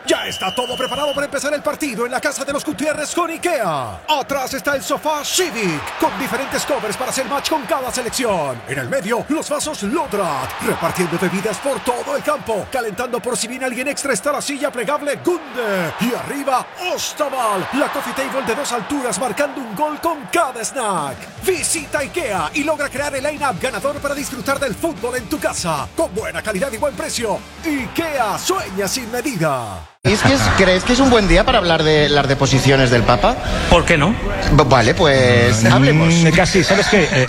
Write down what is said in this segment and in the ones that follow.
Ya está todo preparado para empezar el partido en la casa de los Gutiérrez con IKEA. Atrás está el sofá Civic, con diferentes covers para hacer match con cada selección. En el medio, los vasos Lodrat, repartiendo bebidas por todo el campo. Calentando por si viene alguien extra está la silla plegable Gunde. Y arriba, Ostaval, la coffee table de 2 alturas marcando un gol con cada snack. Visita IKEA y logra crear el line-up ganador para disfrutar del fútbol en tu casa. Con buena calidad y buen precio. IKEA sueña sin medida. ¿Crees que es un buen día para hablar de las deposiciones del Papa? ¿Por qué no? Vale, pues hablemos. Casi, ¿sabes qué?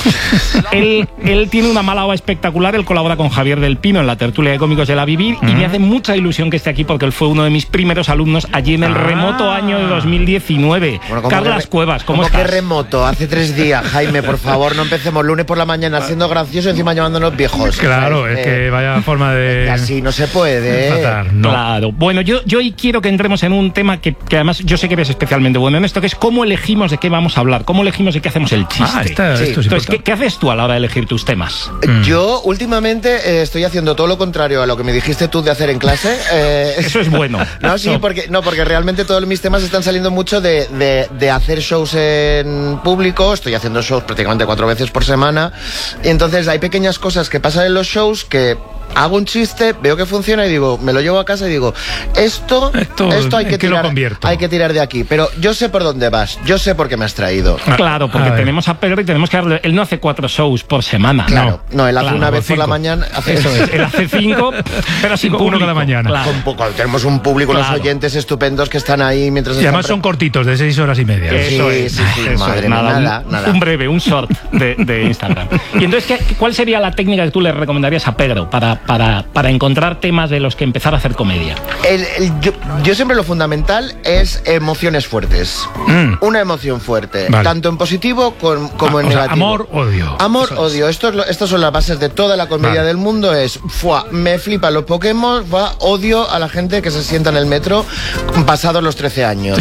Él tiene una mala hora espectacular. Él colabora con Javier del Pino en la tertulia de cómicos de La Vivir y me hace mucha ilusión que esté aquí porque él fue uno de mis primeros alumnos allí en el remoto año de 2019. Bueno, Carlas Cuevas, ¿cómo estás? ¿Qué remoto? Hace 3 días, Jaime, por favor, no empecemos lunes por la mañana siendo gracioso y encima llamándonos viejos. Claro, ¿sabes? Es que vaya forma de... Así no se puede. Tratar, no. Claro. Bueno, yo hoy quiero que entremos en un tema que además yo sé que eres especialmente bueno en esto, que es cómo elegimos de qué vamos a hablar, cómo elegimos de qué hacemos el chiste. Esto es Entonces, ¿qué haces tú a la hora de elegir tus temas? Yo últimamente estoy haciendo todo lo contrario a lo que me dijiste tú de hacer en clase. Eso es bueno. Porque realmente todos mis temas están saliendo mucho de hacer shows en público. Estoy haciendo shows prácticamente 4 veces por semana. Y entonces hay pequeñas cosas que pasan en los shows que hago un chiste, veo que funciona y digo, me lo llevo a casa y digo, esto hay que tirar de aquí. Pero yo sé por dónde vas, yo sé por qué me has traído. Claro, porque tenemos a Pedro y tenemos que darle. Él no hace 4 shows por semana. Claro, no, él hace una vez 5 por la mañana. Eso es, él hace 5, pero sin público. 1 cada mañana. Claro. Tenemos un público, unos oyentes estupendos que están ahí mientras. Y además son cortitos, de 6 horas y media. Eso es. Madre mía, nada. Un breve, un short de Instagram. Y entonces, ¿cuál sería la técnica que tú le recomendarías a Pedro para encontrar temas de los que empezar a hacer comedia? Yo siempre lo fundamental es emociones fuertes. Una emoción fuerte, vale. Tanto en positivo como en negativo. Amor, odio. Amor, odio. Estas son las bases de toda la comedia del mundo. Es, me flipan los Pokémon, odio a la gente que se sienta en el metro pasados los 13 años.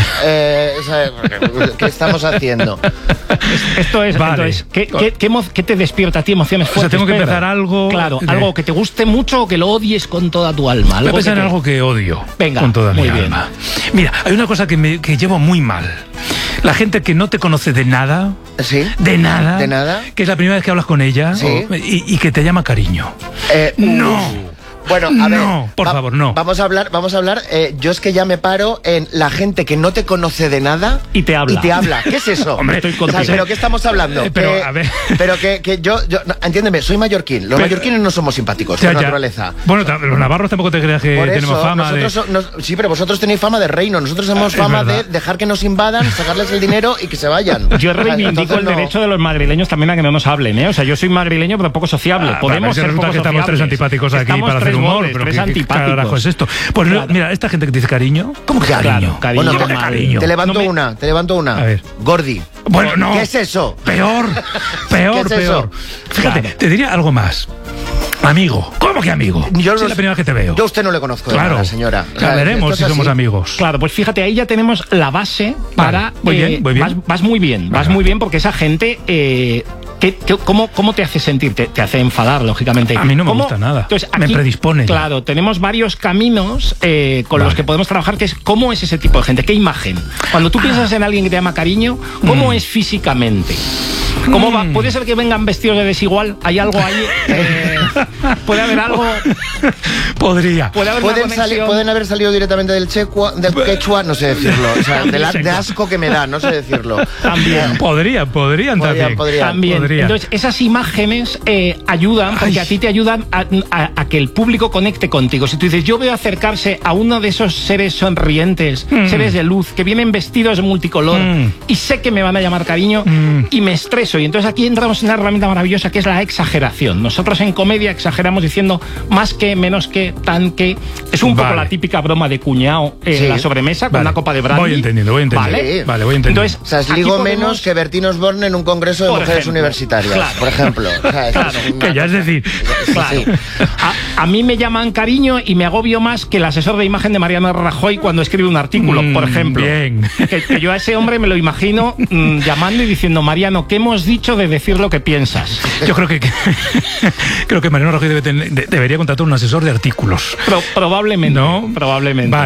¿Qué estamos haciendo? Esto es, vale. Entonces, ¿qué te despierta a ti emociones fuertes? O sea, tengo que empezar algo... Claro, algo que te guste mucho o que lo odies con toda tu alma. Voy a pensar en algo que odio. Venga, con toda mi bien. alma. Mira, hay una cosa que llevo muy mal. La gente que no te conoce de nada. ¿Sí? De nada. ¿De nada? Que es la primera vez que hablas con ella. ¿Sí? Y que te llama cariño. No. Bueno, a ver, por favor, no. Vamos a hablar. Yo es que ya me paro en la gente que no te conoce de nada y te habla. ¿Qué es eso? Hombre, estoy contigo. ¿Pero qué estamos hablando? Pero, a ver. Pero que yo no, entiéndeme, soy mallorquín. Los mallorquines no somos simpáticos, por naturaleza. Bueno, los navarros tampoco te creas que tenemos fama sí, pero vosotros tenéis fama de reino. Nosotros tenemos fama de dejar que nos invadan, sacarles el dinero y que se vayan. Yo reivindico el derecho de los madrileños también a que no nos hablen, ¿eh? O sea, yo soy madrileño, pero poco sociable. Podemos ser poco sociables. Estamos 3 antipáticos aquí para hacer humor, pero ¿qué carajo es esto? Pues claro. Mira, esta gente que te dice cariño. ¿Cómo que cariño? Bueno, cariño. Te levanto una. A ver. Gordi. Bueno, no. ¿Qué es eso? Peor. ¿Qué es eso? Fíjate, te diría algo más. Amigo. ¿Cómo que amigo? Yo es la primera vez que te veo. Yo a usted no le conozco. Claro, nada, señora. Ya veremos si somos amigos. Claro, pues fíjate, ahí ya tenemos la base para... Muy bien. Vas muy bien, porque esa gente... ¿Cómo te hace sentir? Te hace enfadar, lógicamente. A mí no me gusta nada. Entonces, aquí, me predispone. Claro, tenemos varios caminos con los que podemos trabajar, que es cómo es ese tipo de gente, qué imagen. Cuando tú piensas en alguien que te llama cariño, ¿cómo es físicamente? ¿Cómo va? ¿Puede ser que vengan vestidos de desigual? ¿Hay algo ahí? ¿Puede haber algo? Podría. ¿Pueden haber salido directamente del quechua? No sé decirlo. O sea, de asco que me da, no sé decirlo. También. Podrían también. Entonces, esas imágenes ayudan, porque a ti te ayudan a que el público conecte contigo. Si tú dices, yo veo acercarse a uno de esos seres sonrientes, seres de luz, que vienen vestidos de multicolor, y sé que me van a llamar cariño, y me estreso. Y entonces aquí entramos en una herramienta maravillosa que es la exageración. Nosotros en comedia exageramos diciendo más que, menos que, tan que. Es un poco la típica broma de cuñado en la sobremesa con una copa de brandy. Voy entendiendo. Voy entendiendo. Entonces, o sea, es ligo menos que Bertín Osborne en un congreso de mujeres universitarias, por ejemplo. Que ya es decir. Claro. A mí me llaman cariño y me agobio más que el asesor de imagen de Mariano Rajoy cuando escribe un artículo, por ejemplo. Bien. Que yo a ese hombre me lo imagino llamando y diciendo, Mariano, ¿qué hemos dicho de decir lo que piensas? Yo creo que Mariano Rajoy debería contratar un asesor de artículos. Probablemente. ¿No? Probablemente. Vale.